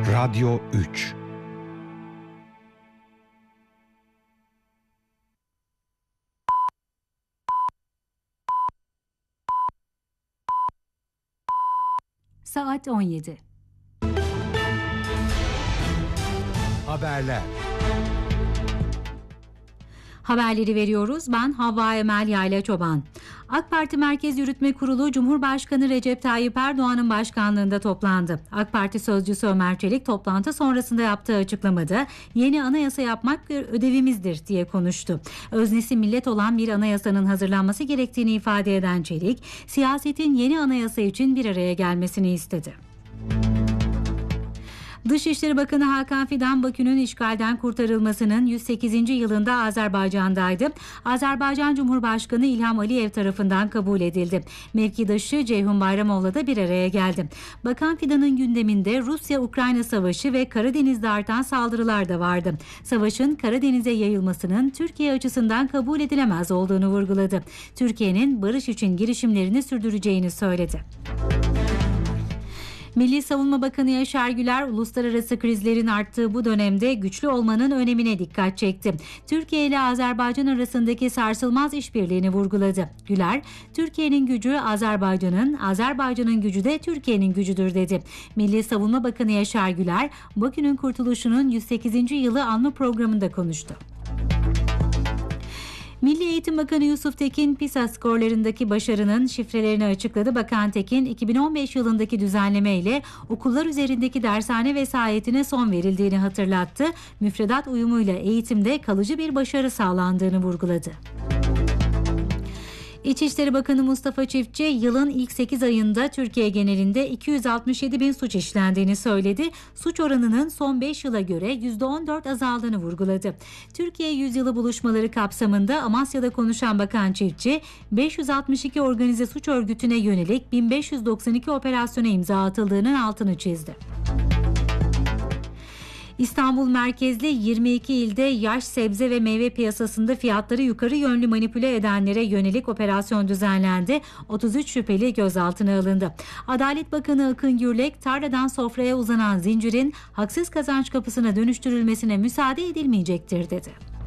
Radyo 3. Saat 17. Haberler. Haberleri veriyoruz. Ben Havva Emel Yayla Çoban. AK Parti Merkez Yürütme Kurulu Cumhurbaşkanı Recep Tayyip Erdoğan'ın başkanlığında toplandı. AK Parti sözcüsü Ömer Çelik toplantı sonrasında yaptığı açıklamada yeni anayasa yapmak bir ödevimizdir diye konuştu. Öznesi millet olan bir anayasanın hazırlanması gerektiğini ifade eden Çelik, siyasetin yeni anayasa için bir araya gelmesini istedi. Dışişleri Bakanı Hakan Fidan, Bakü'nün işgalden kurtarılmasının 108. yılında Azerbaycan'daydı. Azerbaycan Cumhurbaşkanı İlham Aliyev tarafından kabul edildi. Mevkidaşı Ceyhun Bayramoğlu da bir araya geldi. Bakan Fidan'ın gündeminde Rusya-Ukrayna savaşı ve Karadeniz'de artan saldırılar da vardı. Savaşın Karadeniz'e yayılmasının Türkiye açısından kabul edilemez olduğunu vurguladı. Türkiye'nin barış için girişimlerini sürdüreceğini söyledi. Milli Savunma Bakanı Yaşar Güler, uluslararası krizlerin arttığı bu dönemde güçlü olmanın önemine dikkat çekti. Türkiye ile Azerbaycan arasındaki sarsılmaz işbirliğini vurguladı. Güler, Türkiye'nin gücü Azerbaycan'ın, Azerbaycan'ın gücü de Türkiye'nin gücüdür dedi. Milli Savunma Bakanı Yaşar Güler, Bakü'nün kurtuluşunun 108. yılı anma programında konuştu. Milli Eğitim Bakanı Yusuf Tekin, PISA skorlarındaki başarının şifrelerini açıkladı. Bakan Tekin, 2015 yılındaki düzenleme ile okullar üzerindeki dershane vesayetine son verildiğini hatırlattı. Müfredat uyumuyla eğitimde kalıcı bir başarı sağlandığını vurguladı. İçişleri Bakanı Mustafa Çiftçi, yılın ilk 8 ayında Türkiye genelinde 267 bin suç işlendiğini söyledi. Suç oranının son 5 yıla göre %14 azaldığını vurguladı. Türkiye Yüzyılı buluşmaları kapsamında Amasya'da konuşan Bakan Çiftçi, 562 organize suç örgütüne yönelik 1592 operasyona imza atıldığının altını çizdi. İstanbul merkezli 22 ilde yaş sebze ve meyve piyasasında fiyatları yukarı yönlü manipüle edenlere yönelik operasyon düzenlendi. 33 şüpheli gözaltına alındı. Adalet Bakanı Akın Gürlek, tarladan sofraya uzanan zincirin haksız kazanç kapısına dönüştürülmesine müsaade edilmeyecektir dedi.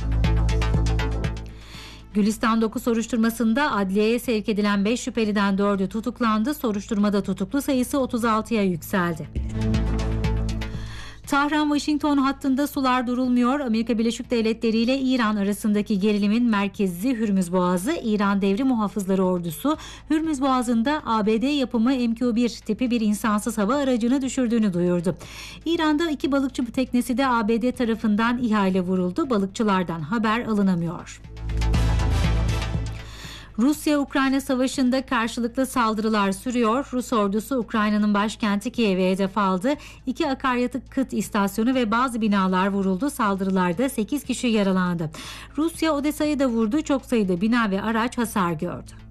Gülistan Doku soruşturmasında adliyeye sevk edilen 5 şüpheliden 4'ü tutuklandı. Soruşturmada tutuklu sayısı 36'ya yükseldi. Tahran-Washington hattında sular durulmuyor. Amerika Birleşik Devletleri ile İran arasındaki gerilimin merkezi Hürmüz Boğazı. İran Devrim Muhafızları Ordusu Hürmüz Boğazı'nda ABD yapımı MQ-1 tipi bir insansız hava aracını düşürdüğünü duyurdu. İran'da 2 balıkçı teknesi de ABD tarafından İHA ile vuruldu. Balıkçılardan haber alınamıyor. Rusya-Ukrayna savaşında karşılıklı saldırılar sürüyor. Rus ordusu Ukrayna'nın başkenti Kiev'e hedef aldı. 2 akaryakıt istasyonu ve bazı binalar vuruldu. Saldırılarda 8 kişi yaralandı. Rusya Odessa'yı da vurdu. Çok sayıda bina ve araç hasar gördü.